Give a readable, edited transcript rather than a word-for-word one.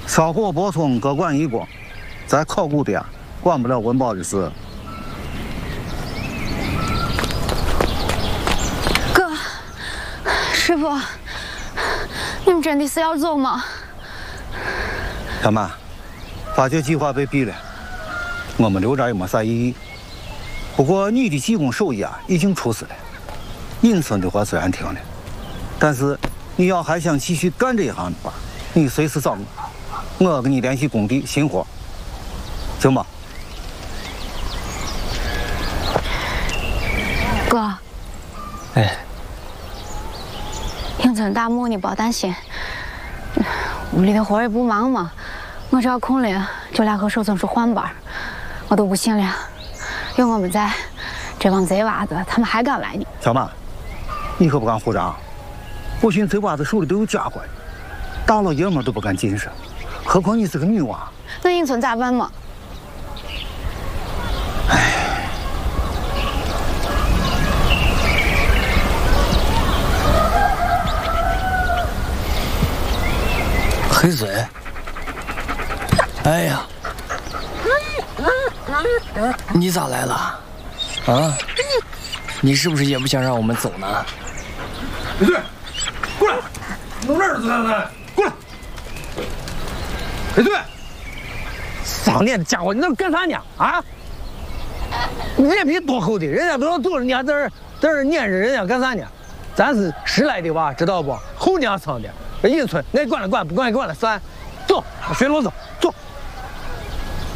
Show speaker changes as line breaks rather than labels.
烧火播葱各管一锅，在考古店管不了文保的事。
哥，师傅，你们真的是要走吗？
小曼，发掘计划被毙了，我们留着也没啥意义。不过你的技工手艺啊已经出师了，隐村的话虽然停了，但是你要还想继续干这一行的话，你随时找我，我给你联系工地新活，行吧？
哥，
哎，
隐村大墓你别担心，屋里的活也不忙嘛，我只要空了就来和守村叔换班，我都不信了，有我们在，这帮贼娃子他们还敢来呢。
小马，你可不敢胡张，我寻贼娃子手里都有家伙，大老爷们都不敢近视，何况你是个女娃。
那隐村咋办嘛？
黑嘴，哎呀，你咋来了？啊？你是不是也不想让我们走呢？
李队，过来，弄这儿子来，过来。李队，
上年的家伙，你那干啥呢？啊？你脸皮多厚的，人家都要走了，你还在这撵着人家干啥呢？咱是迟来的娃，知道不？后娘生的。这隐村，爱管了管，不管了算。走，学路走。